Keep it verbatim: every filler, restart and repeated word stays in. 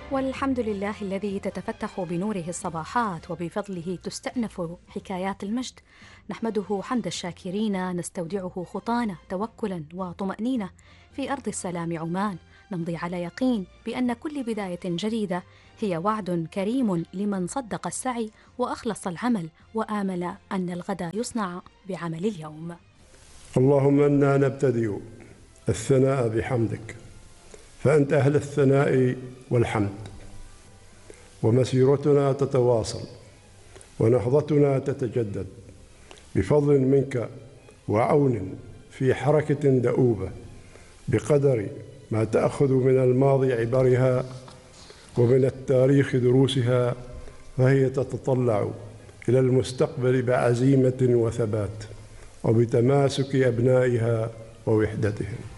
والحمد لله الذي تتفتح بنوره الصباحات وبفضله تستأنف حكايات المجد. نحمده حمد الشاكرين، نستودعه خطانا توكلا وطمأنينة في أرض السلام عمان. نمضي على يقين بأن كل بداية جديدة هي وعد كريم لمن صدق السعي وأخلص العمل وآمل أن الغد يصنع بعمل اليوم. اللهم إنا نبتدئ الثناء بحمدك، فأنت أهل الثناء والحمد، ومسيرتنا تتواصل ونهضتنا تتجدد بفضل منك وعون في حركة دؤوبة، بقدر ما تأخذ من الماضي عبرها ومن التاريخ دروسها، فهي تتطلع إلى المستقبل بعزيمة وثبات وبتماسك أبنائها ووحدتهم.